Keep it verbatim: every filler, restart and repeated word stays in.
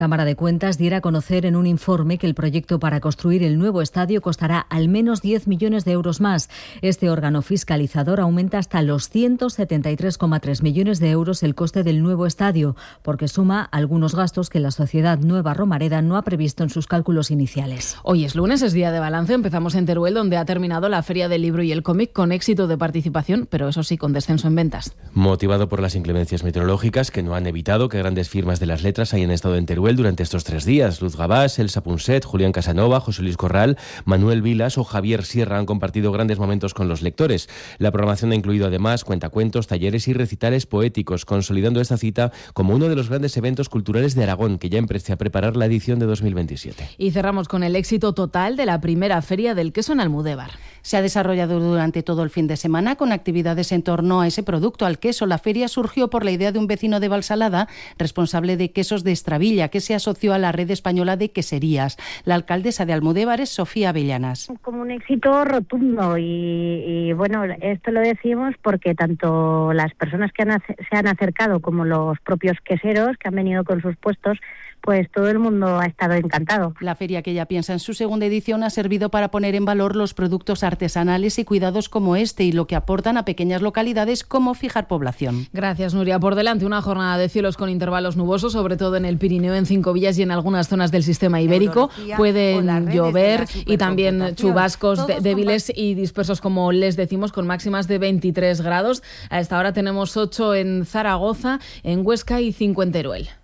La Cámara de Cuentas diera a conocer en un informe que el proyecto para construir el nuevo estadio costará al menos diez millones de euros más. Este órgano fiscalizador aumenta hasta los ciento setenta y tres coma tres millones de euros el coste del nuevo estadio, porque suma algunos gastos que la sociedad Nueva Romareda no ha previsto en sus cálculos iniciales. Hoy es lunes, es día de balance. Empezamos en Teruel, donde ha terminado la Feria del Libro y el Cómic con éxito de participación, pero eso sí, con descenso en ventas. Motivado por las inclemencias meteorológicas que no han evitado que grandes firmas de las letras hayan estado en Teruel durante estos tres días. Luz Gabás, Elsa Punset, Julián Casanova, José Luis Corral, Manuel Vilas o Javier Sierra han compartido grandes momentos con los lectores. La programación ha incluido además cuentacuentos, talleres y recitales poéticos, consolidando esta cita como uno de los grandes eventos culturales de Aragón, que ya empieza a preparar la edición de dos mil veintisiete. Y cerramos con el éxito total de la primera Feria del Queso en Almudévar. Se ha desarrollado durante todo el fin de semana con actividades en torno a ese producto, al queso. La feria surgió por la idea de un vecino de Valsalada, responsable de quesos de Estravilla, que se asoció a la red española de queserías. La alcaldesa de Almudévar es Sofía Avellanas. Como un éxito rotundo y, y bueno, esto lo decimos porque tanto las personas que han, se han acercado como los propios queseros que han venido con sus puestos, pues todo el mundo ha estado encantado. La feria, que ya piensa en su segunda edición, ha servido para poner en valor los productos artesanales y cuidados como este y lo que aportan a pequeñas localidades como fijar población. Gracias, Nuria. Por delante una jornada de cielos con intervalos nubosos, sobre todo en el Pirineo, en Cinco Villas y en algunas zonas del sistema ibérico. Pueden llover y también chubascos de, débiles y dispersos, como les decimos, con máximas de veintitrés grados. A esta hora tenemos ocho en Zaragoza, en Huesca y cinco en Teruel.